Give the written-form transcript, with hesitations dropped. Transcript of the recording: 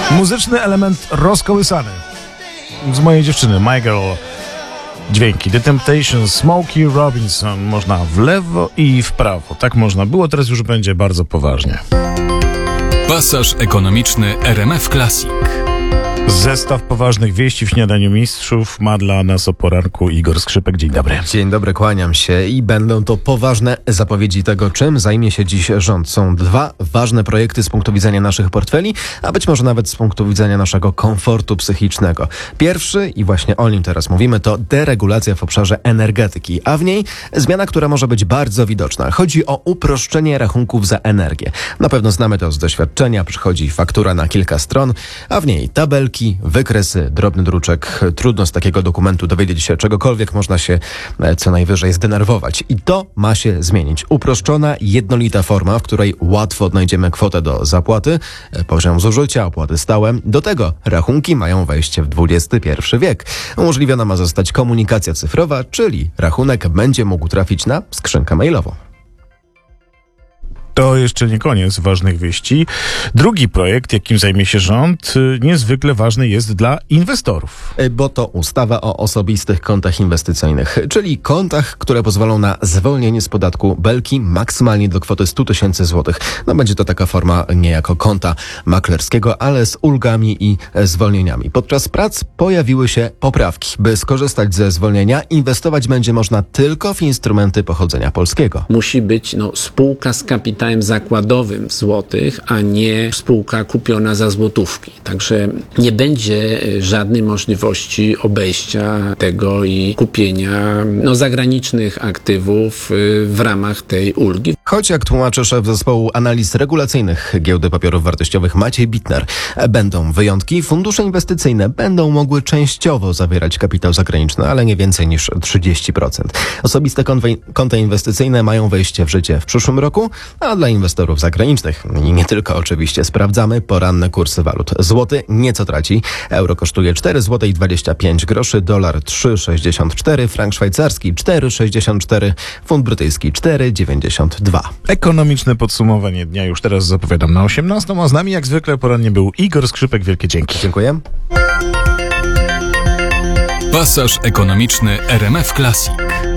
Muzyczny element rozkołysany. Z mojej dziewczyny, My Girl. Dźwięki The Temptations, Smokey Robinson. Można w lewo i w prawo. Tak można było, teraz już będzie bardzo poważnie. Pasaż ekonomiczny RMF Classic. Zestaw poważnych wieści w Śniadaniu Mistrzów ma dla nas o poranku Igor Skrzypek. Dzień dobry. Dzień dobry, kłaniam się i będą to poważne zapowiedzi tego, czym zajmie się dziś rząd. Są dwa ważne projekty z punktu widzenia naszych portfeli, a być może nawet z punktu widzenia naszego komfortu psychicznego. Pierwszy, i właśnie o nim teraz mówimy, to deregulacja w obszarze energetyki, a w niej zmiana, która może być bardzo widoczna. Chodzi o uproszczenie rachunków za energię. Na pewno znamy to z doświadczenia, przychodzi faktura na kilka stron, a w niej tabelki, wykresy, drobny druczek. Trudno z takiego dokumentu dowiedzieć się czegokolwiek, można się co najwyżej zdenerwować. I to ma się zmienić. Uproszczona, jednolita forma, w której łatwo odnajdziemy kwotę do zapłaty, poziom zużycia, opłaty stałe. Do tego rachunki mają wejście w XXI wiek. Umożliwiona ma zostać komunikacja cyfrowa, czyli rachunek będzie mógł trafić na skrzynkę mailową. To jeszcze nie koniec ważnych wieści. Drugi projekt, jakim zajmie się rząd, niezwykle ważny jest dla inwestorów. Bo to ustawa o osobistych kontach inwestycyjnych, czyli kontach, które pozwolą na zwolnienie z podatku belki maksymalnie do kwoty 100 000 złotych. No będzie to taka forma niejako konta maklerskiego, ale z ulgami i zwolnieniami. Podczas prac pojawiły się poprawki. By skorzystać ze zwolnienia, inwestować będzie można tylko w instrumenty pochodzenia polskiego. Musi być spółka z kapitałem zakładowym w złotych, a nie spółka kupiona za złotówki. Także nie będzie żadnej możliwości obejścia tego i kupienia zagranicznych aktywów w ramach tej ulgi. Choć, jak tłumaczy szef zespołu analiz regulacyjnych Giełdy Papierów Wartościowych Maciej Bitner, będą wyjątki. Fundusze inwestycyjne będą mogły częściowo zawierać kapitał zagraniczny, ale nie więcej niż 30%. Osobiste konta inwestycyjne mają wejście w życie w przyszłym roku, a dla inwestorów zagranicznych i nie tylko oczywiście sprawdzamy poranne kursy walut. Złoty nieco traci. Euro kosztuje 4,25 zł, dolar 3,64, frank szwajcarski 4,64, funt brytyjski 4,92. Ekonomiczne podsumowanie dnia już teraz zapowiadam na 18, a z nami jak zwykle porannie był Igor Skrzypek. Wielkie dzięki. Dziękuję. Pasaż ekonomiczny RMF Classic.